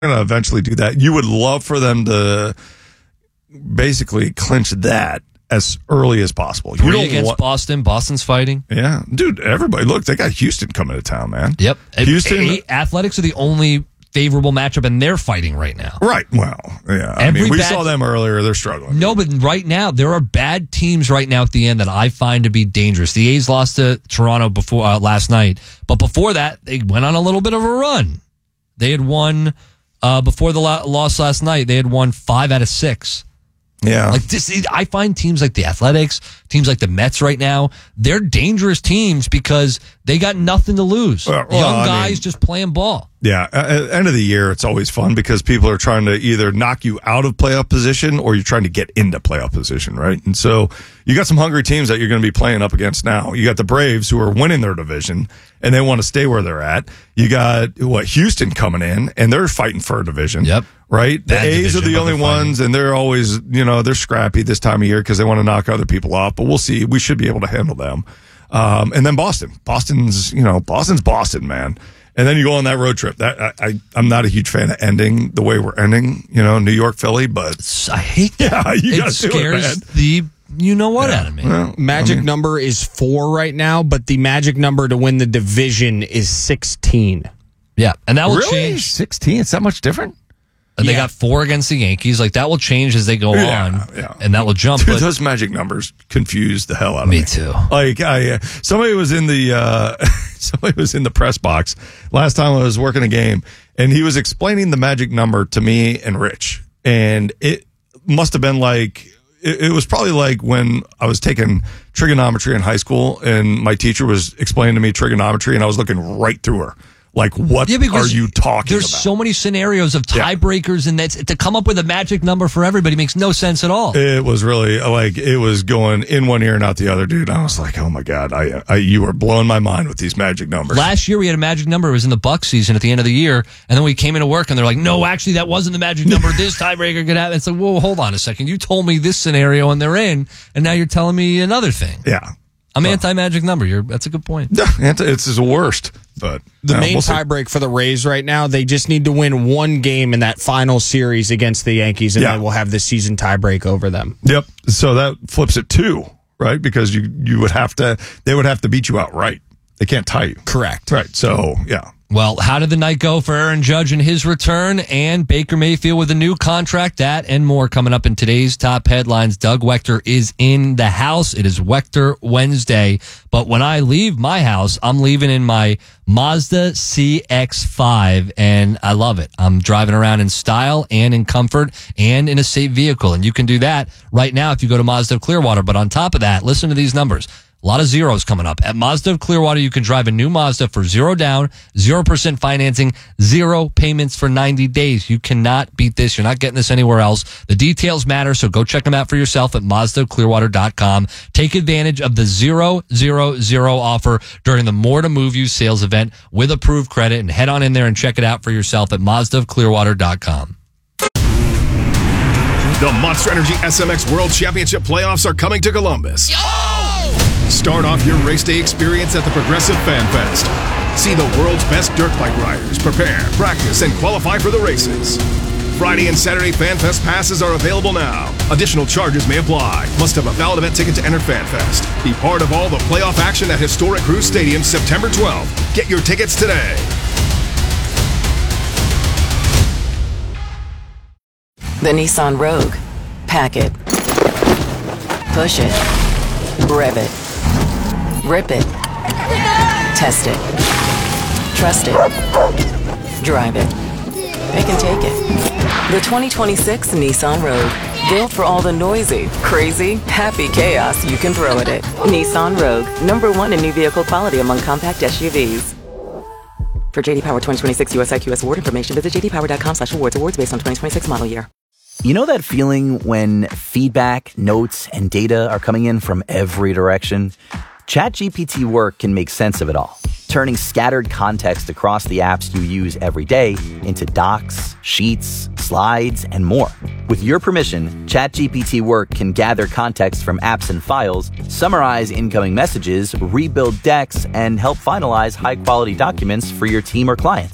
going to eventually do that. You would love for them to basically clinch that as early as possible. You don't against Boston. Boston's fighting. Yeah. Dude, everybody, look, they got Houston coming to town, man. Yep. Houston. Athletics are the only favorable matchup, and they're fighting right now. Right. Well, yeah. We saw them earlier. They're struggling. No, but right now, there are bad teams right now at the end that I find to be dangerous. The A's lost to Toronto before last night, but before that, they went on a little bit of a run. They had won, before the loss last night, they had won 5 out of 6. Yeah. Like this, I find teams like the Athletics, teams like the Mets right now, they're dangerous teams because they got nothing to lose. Young guys just playing ball. Yeah. At the end of the year, it's always fun because people are trying to either knock you out of playoff position or you're trying to get into playoff position, right? And so you got some hungry teams that you're going to be playing up against now. You got the Braves who are winning their division and they want to stay where they're at. You got Houston coming in and they're fighting for a division. Yep. Right? The A's division, are the only ones, and they're always, they're scrappy this time of year because they want to knock other people off, but we'll see. We should be able to handle them. And then Boston. Boston's Boston, man. And then you go on that road trip. I'm not a huge fan of ending the way we're ending, New York, Philly, but I hate that. Yeah, you got to do it, man. Scares the out of me. Well, magic number is 4 right now, but the magic number to win the division is 16. Yeah, and that will really? change. 16? It's that much different? And they got 4 against the Yankees. Like, that will change as they go on, and that will jump. Dude, those magic numbers confuse the hell out of me. Me too. Like, somebody was in the press box last time I was working a game, and he was explaining the magic number to me and Rich, and it must have been like, it was probably like when I was taking trigonometry in high school, and my teacher was explaining to me trigonometry, and I was looking right through her. Like, what are you talking there's about? So many scenarios of tiebreakers, and that's to come up with a magic number for everybody makes no sense at all. It was really like it was going in one ear and out the other, dude. I was like, oh my God, you were blowing my mind with these magic numbers. Last year we had a magic number. It was in the Bucs season at the end of the year, and then we came into work and they're like, no, actually that wasn't the magic number. This tiebreaker could happen. It's like, whoa, hold on a second. You told me this scenario and they're in, and now you're telling me another thing. Yeah. I'm anti-magic number. That's a good point. Yeah, it's the worst. But the main tiebreak for the Rays right now, they just need to win one game in that final series against the Yankees, and they will have the season tiebreak over them. Yep. So that flips it 2, right? Because they would have to beat you outright. They can't tie you. Correct. Right. So, yeah. Well, how did the night go for Aaron Judge and his return, and Baker Mayfield with a new contract? That and more coming up in today's top headlines. Doug Wechter is in the house. It is Wechter Wednesday. But when I leave my house, I'm leaving in my Mazda CX-5, and I love it. I'm driving around in style and in comfort and in a safe vehicle. And you can do that right now if you go to Mazda of Clearwater. But on top of that, listen to these numbers. A lot of zeros coming up. At Mazda of Clearwater, you can drive a new Mazda for 0 down, 0% financing, 0 payments for 90 days. You cannot beat this. You're not getting this anywhere else. The details matter, so go check them out for yourself at MazdaofClearwater.com. Take advantage of the 000 offer during the More to Move You sales event with approved credit, and head on in there and check it out for yourself at MazdaofClearwater.com. The Monster Energy SMX World Championship playoffs are coming to Columbus. Start off your race day experience at the Progressive Fan Fest. See the world's best dirt bike riders prepare, practice, and qualify for the races. Friday and Saturday Fan Fest passes are available now. Additional charges may apply. Must have a valid event ticket to enter Fan Fest. Be part of all the playoff action at historic Crew Stadium September 12th. Get your tickets today. The Nissan Rogue. Pack it. Push it. Rev it. Rip it. Test it. Trust it. Drive it. It can take it. The 2026 Nissan Rogue. Built for all the noisy, crazy, happy chaos you can throw at it. Nissan Rogue. #1 in new vehicle quality among compact SUVs. For JD Power 2026 US IQS award information, visit jdpower.com/awards. Awards based on 2026 model year. You know that feeling when feedback, notes, and data are coming in from every direction? ChatGPT Work can make sense of it all, turning scattered context across the apps you use every day into docs, sheets, slides, and more. With your permission, ChatGPT Work can gather context from apps and files, summarize incoming messages, rebuild decks, and help finalize high-quality documents for your team or clients.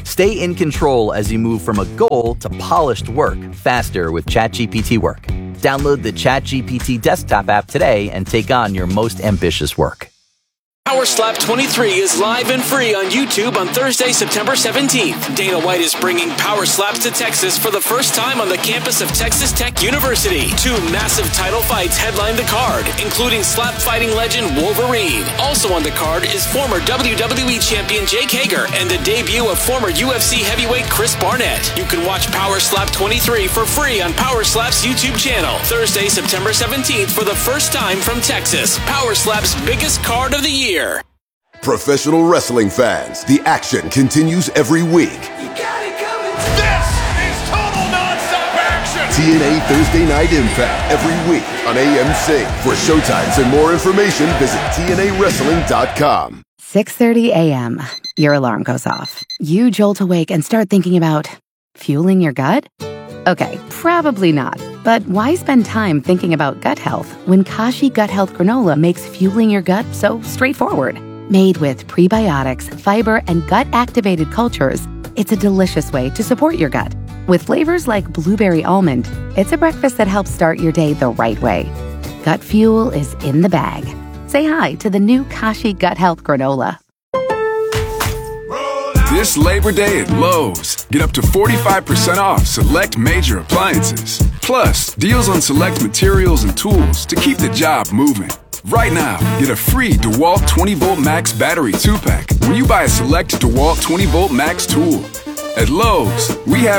Stay in control as you move from a goal to polished work faster with ChatGPT Work. Download the ChatGPT desktop app today and take on your most ambitious work. Power Slap 23 is live and free on YouTube on Thursday, September 17th. Dana White is bringing Power Slaps to Texas for the first time on the campus of Texas Tech University. 2 massive title fights headline the card, including slap fighting legend Wolverine. Also on the card is former WWE champion Jake Hager and the debut of former UFC heavyweight Chris Barnett. You can watch Power Slap 23 for free on Power Slap's YouTube channel. Thursday, September 17th for the first time from Texas. Power Slap's biggest card of the year. Professional wrestling fans, the action continues every week. You got it coming. This is total nonstop action. TNA Thursday Night Impact every week on AMC. For showtimes and more information, visit TNAWrestling.com. 6:30 a.m. Your alarm goes off. You jolt awake and start thinking about fueling your gut? Okay, probably not. But why spend time thinking about gut health when Kashi Gut Health Granola makes fueling your gut so straightforward? Made with prebiotics, fiber, and gut-activated cultures, it's a delicious way to support your gut. With flavors like blueberry almond, it's a breakfast that helps start your day the right way. Gut fuel is in the bag. Say hi to the new Kashi Gut Health Granola. This Labor Day at Lowe's, get up to 45% off select major appliances. Plus, deals on select materials and tools to keep the job moving. Right now, get a free DeWalt 20-Volt Max battery 2-pack when you buy a select DeWalt 20-Volt Max tool. At Lowe's, we have